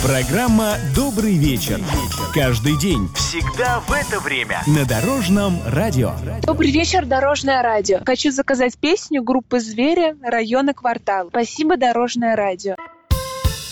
Программа «Добрый вечер». Каждый день, всегда в это время на Дорожном радио. Добрый вечер, Дорожное радио. Хочу заказать песню группы «Звери», районы, кварталы. Спасибо, Дорожное радио.